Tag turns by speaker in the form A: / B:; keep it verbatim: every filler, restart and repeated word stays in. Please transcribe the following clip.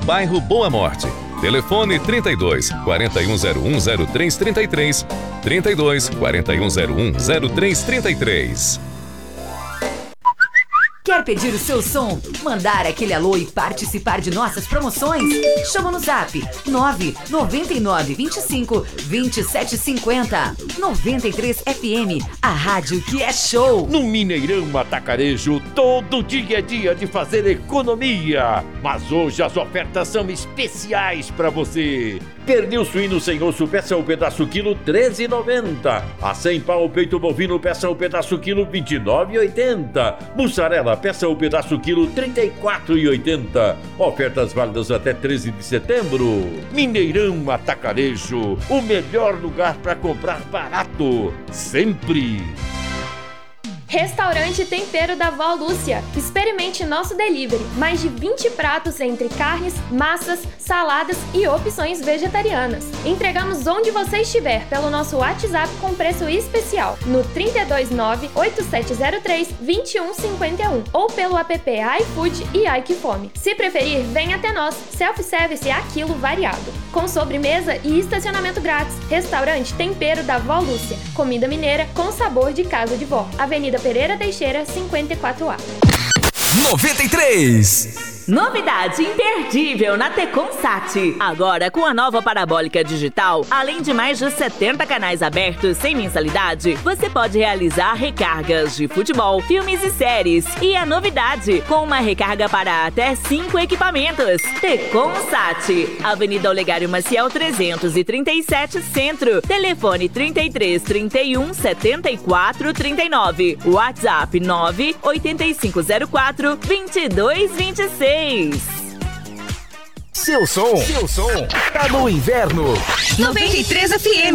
A: bairro Boa Morte. Telefone trinta e dois, quarenta e um zero um, zero três trinta e três, trinta e dois, quarenta e um zero um, zero três trinta e três.
B: Quer pedir o seu som, mandar aquele alô e participar de nossas promoções? Chama no zap nove nove nove, vinte e cinco, vinte e sete cinquenta. noventa e três F M, a rádio que é show.
C: No Mineirão Atacarejo, todo dia é dia de fazer economia. Mas hoje as ofertas são especiais para você. Pernil suíno sem osso, peça o pedaço quilo, treze reais e noventa centavos. A cem pau o peito bovino, peça o pedaço quilo, vinte e nove reais e oitenta centavos. Mussarela, peça o pedaço quilo, trinta e quatro reais e oitenta centavos. Ofertas válidas até treze de setembro. Mineirão Atacarejo, o melhor lugar para comprar barato, sempre.
D: Restaurante Tempero da Vó Lúcia. Experimente nosso delivery. Mais de vinte pratos entre carnes, massas, saladas e opções vegetarianas. Entregamos onde você estiver pelo nosso WhatsApp com preço especial no trinta e dois nove, oito sete zero três, dois um cinco um ou pelo app iFood e iQfome. Se preferir, venha até nós. Self-service a quilo variado. Com sobremesa e estacionamento grátis. Restaurante Tempero da Vó Lúcia. Comida mineira com sabor de casa de vó. Avenida Pereira Teixeira, cinquenta e quatro A.
E: noventa e três.
B: Novidade imperdível na Tecom Sat.
F: Agora com a nova parabólica digital, além de mais de setenta canais abertos sem mensalidade, você pode realizar recargas de futebol, filmes e séries. E a novidade, com uma recarga para até cinco equipamentos. Tecom Sat, Avenida Olegário Maciel trezentos e trinta e sete, Centro. Telefone trinta e três, trinta e um, setenta e quatro, trinta e nove. WhatsApp nove oito cinco zero quatro, dois dois dois seis.
E: Seu som, seu som, tá no inverno.
B: noventa e três F M.